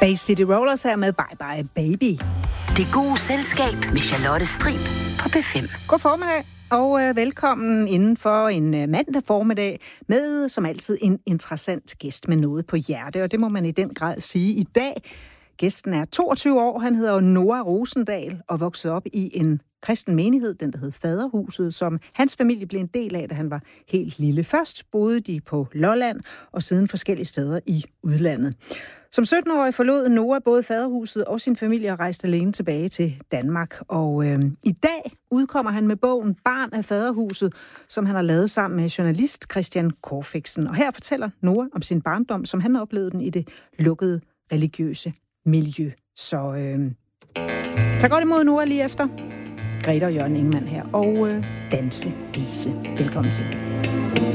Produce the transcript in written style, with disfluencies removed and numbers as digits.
Bay City Rollers er med Bye Bye Baby. Det gode selskab med Charlotte Strib på P5. God formiddag og velkommen inden for en mandag formiddag med som altid en interessant gæst med noget på hjerte, og det må man i den grad sige i dag. Gæsten er 22 år, han hedder Noah Rosendal og voksede op i en kristen menighed, den der hed Faderhuset, som hans familie blev en del af, da han var helt lille. Først boede de på Lolland og siden forskellige steder i udlandet. Som 17-årig forlod Noah både Faderhuset og sin familie og rejste alene tilbage til Danmark. Og i dag udkommer han med bogen Barn af Faderhuset, som han har lavet sammen med journalist Christian Corfixen. Og her fortæller Noah om sin barndom, som han oplevede den i det lukkede religiøse miljø. Så tag godt imod Noah lige efter. Grete og Jørgen Ingemann her og Danse Gise. Velkommen til.